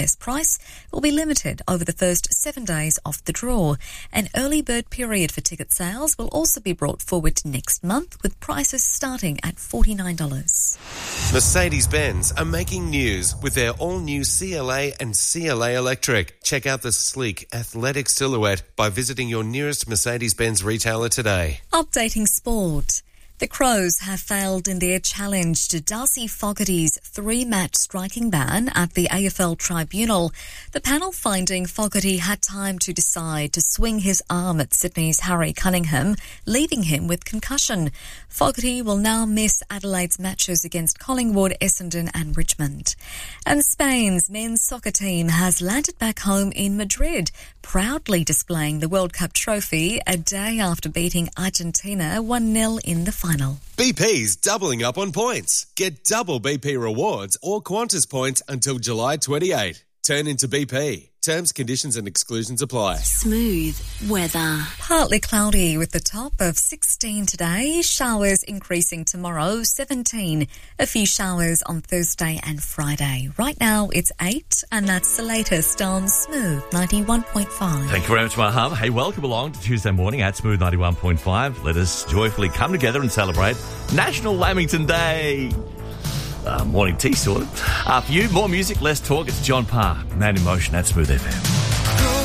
This price will be limited over the first 7 days of the draw. An early bird period for ticket sales will also be brought forward to next month, with prices starting at $49. Mercedes-Benz are making news with their all-new CLA and CLA Electric. Check out the sleek, athletic silhouette by visiting your nearest Mercedes-Benz retailer today. Updating sport. The Crows have failed in their challenge to Darcy Fogarty's 3-match striking ban at the AFL Tribunal. The panel finding Fogarty had time to decide to swing his arm at Sydney's Harry Cunningham, leaving him with concussion. Fogarty will now miss Adelaide's matches against Collingwood, Essendon and Richmond. And Spain's men's soccer team has landed back home in Madrid, proudly displaying the World Cup trophy a day after beating Argentina 1-0 in the final. BP's doubling up on points. Get double BP rewards or Qantas points until July 28. Turn into BP. Terms, conditions and exclusions apply. Smooth weather. Partly cloudy with the top of 16 today. Showers increasing tomorrow, 17. A few showers on Thursday and Friday. Right now it's 8, and that's the latest on Smooth 91.5. Thank you very much, Maham. Hey, welcome along to Tuesday morning at Smooth 91.5. Let us joyfully come together and celebrate National Lamington Day. Morning tea, sort of. For you, more music, less talk. It's John Parr, Man in Motion at Smooth FM.